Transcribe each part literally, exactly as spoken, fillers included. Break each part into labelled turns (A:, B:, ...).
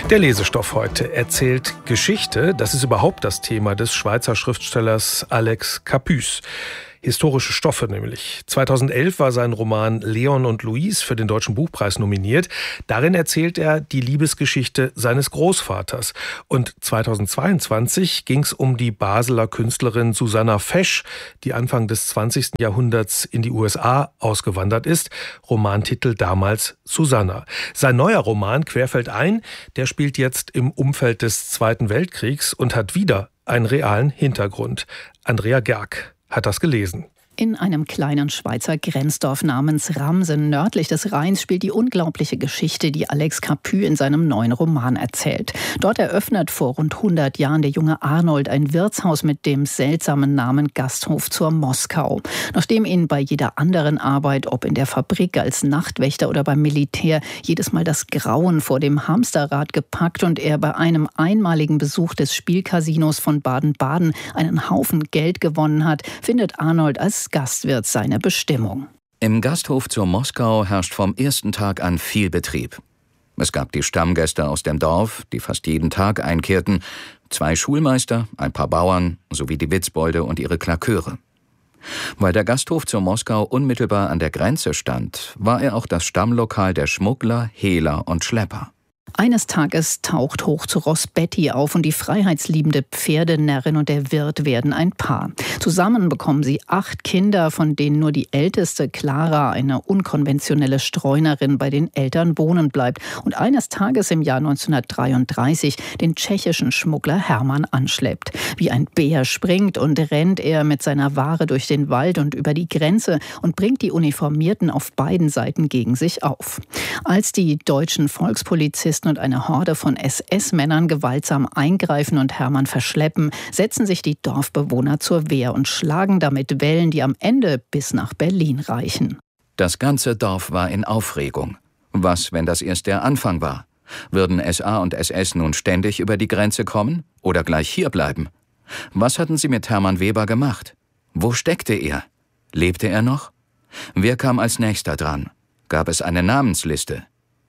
A: Der Lesestoff heute erzählt Geschichte. Das ist überhaupt das Thema des Schweizer Schriftstellers Alex Cappus. Historische Stoffe nämlich. zweitausendelf war sein Roman Leon und Louise für den Deutschen Buchpreis nominiert. Darin erzählt er die Liebesgeschichte seines Großvaters. Und zweitausendzweiundzwanzig ging es um die Basler Künstlerin Susanna Fesch, die Anfang des zwanzigsten Jahrhunderts in die U S A ausgewandert ist. Romantitel damals Susanna. Sein neuer Roman Querfeldein, der spielt jetzt im Umfeld des Zweiten Weltkriegs und hat wieder einen realen Hintergrund. Andrea Gerg hat das gelesen.
B: In einem kleinen Schweizer Grenzdorf namens Ramsen nördlich des Rheins spielt die unglaubliche Geschichte, die Alex Cappus in seinem neuen Roman erzählt. Dort eröffnet vor rund hundert Jahren der junge Arnold ein Wirtshaus mit dem seltsamen Namen Gasthof zur Moskau. Nachdem ihn bei jeder anderen Arbeit, ob in der Fabrik als Nachtwächter oder beim Militär, jedes Mal das Grauen vor dem Hamsterrad gepackt und er bei einem einmaligen Besuch des Spielcasinos von Baden-Baden einen Haufen Geld gewonnen hat, findet Arnold als Gastwirt seine Bestimmung.
C: Im Gasthof zur Moskau herrscht vom ersten Tag an viel Betrieb. Es gab die Stammgäste aus dem Dorf, die fast jeden Tag einkehrten, zwei Schulmeister, ein paar Bauern sowie die Witzbolde und ihre Klaköre. Weil der Gasthof zur Moskau unmittelbar an der Grenze stand, war er auch das Stammlokal der Schmuggler, Hehler und Schlepper.
B: Eines Tages taucht hoch zu Ross Betty auf und die freiheitsliebende Pferdenärrin und der Wirt werden ein Paar. Zusammen bekommen sie acht Kinder, von denen nur die älteste, Clara, eine unkonventionelle Streunerin, bei den Eltern wohnen bleibt und eines Tages im Jahr neunzehnhundertdreiunddreißig den tschechischen Schmuggler Hermann anschleppt. Wie ein Bär springt und rennt er mit seiner Ware durch den Wald und über die Grenze und bringt die Uniformierten auf beiden Seiten gegen sich auf. Als die deutschen Volkspolizisten und eine Horde von S S-Männern gewaltsam eingreifen und Hermann verschleppen, setzen sich die Dorfbewohner zur Wehr und schlagen damit Wellen, die am Ende bis nach Berlin reichen.
C: Das ganze Dorf war in Aufregung. Was, wenn das erst der Anfang war? Würden S A und S S nun ständig über die Grenze kommen oder gleich hier bleiben? Was hatten sie mit Hermann Weber gemacht? Wo steckte er? Lebte er noch? Wer kam als Nächster dran? Gab es eine Namensliste?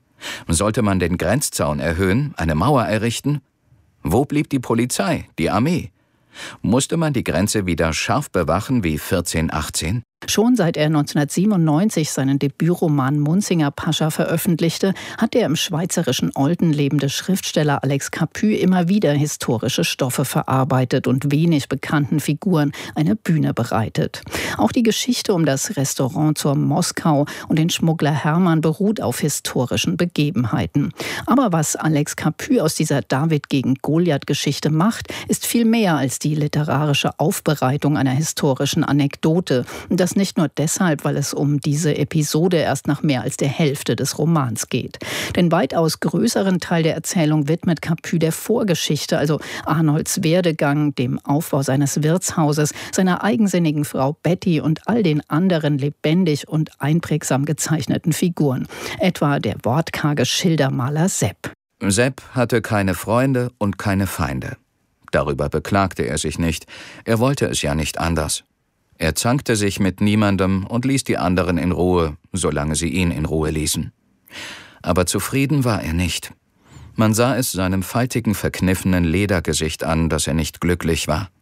C: Sollte man den Grenzzaun erhöhen, eine Mauer errichten? Wo blieb die Polizei, die Armee? Musste man die Grenze wieder scharf bewachen wie vierzehn achtzehn?
B: Schon seit er neunzehnhundertsiebenundneunzig seinen Debütroman Munzinger Pascha veröffentlichte, hat der im schweizerischen Olten lebende Schriftsteller Alex Cappus immer wieder historische Stoffe verarbeitet und wenig bekannten Figuren eine Bühne bereitet. Auch die Geschichte um das Restaurant zur Moskau und den Schmuggler Hermann beruht auf historischen Begebenheiten. Aber was Alex Cappus aus dieser David gegen Goliath-Geschichte macht, ist viel mehr als die literarische Aufbereitung einer historischen Anekdote. Das nicht nur deshalb, weil es um diese Episode erst nach mehr als der Hälfte des Romans geht. Den weitaus größeren Teil der Erzählung widmet Cappus der Vorgeschichte, also Arnolds Werdegang, dem Aufbau seines Wirtshauses, seiner eigensinnigen Frau Betty und all den anderen lebendig und einprägsam gezeichneten Figuren. Etwa der wortkarge Schildermaler Sepp.
C: Sepp hatte keine Freunde und keine Feinde. Darüber beklagte er sich nicht. Er wollte es ja nicht anders. Er zankte sich mit niemandem und ließ die anderen in Ruhe, solange sie ihn in Ruhe ließen. Aber zufrieden war er nicht. Man sah es seinem faltigen, verkniffenen Ledergesicht an, dass er nicht glücklich war.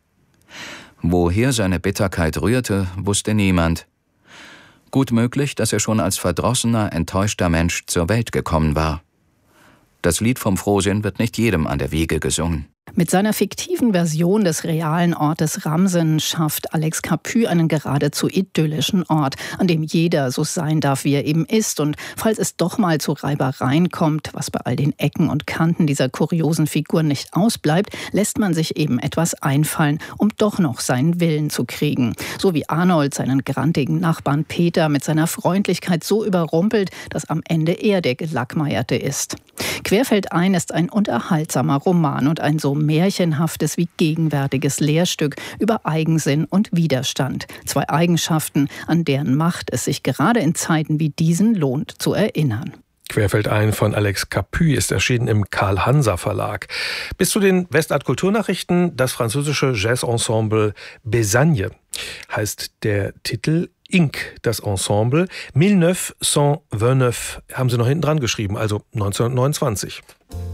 C: Woher seine Bitterkeit rührte, wusste niemand. Gut möglich, dass er schon als verdrossener, enttäuschter Mensch zur Welt gekommen war. Das Lied vom Frohsinn wird nicht jedem an der Wiege gesungen.
B: Mit seiner fiktiven Version des realen Ortes Ramsen schafft Alex Cappus einen geradezu idyllischen Ort, an dem jeder so sein darf, wie er eben ist. Und falls es doch mal zu Reibereien kommt, was bei all den Ecken und Kanten dieser kuriosen Figuren nicht ausbleibt, lässt man sich eben etwas einfallen, um doch noch seinen Willen zu kriegen. So wie Arnold seinen grantigen Nachbarn Peter mit seiner Freundlichkeit so überrumpelt, dass am Ende er der Gelackmeierte ist. Querfeldein ist ein unterhaltsamer Roman und ein so märchenhaftes wie gegenwärtiges Lehrstück über Eigensinn und Widerstand. Zwei Eigenschaften, an deren Macht es sich gerade in Zeiten wie diesen lohnt zu erinnern.
A: Querfeldein von Alex Cappus ist erschienen im Karl-Hanser-Verlag. Bis zu den Westart-Kulturnachrichten das französische Jazz-Ensemble Besagne. Heißt der Titel Inc., das Ensemble. neunzehnhundertneunundneunzig haben sie noch hinten dran geschrieben, also neunzehnhundertneunundzwanzig.